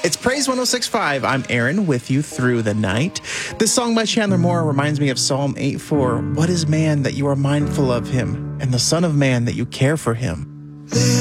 It's Praise 106.5. I'm Aaron with you through the night. This song by Chandler Moore reminds me of Psalm 8:4. What is man that you are mindful of him, and the son of man that you care for him?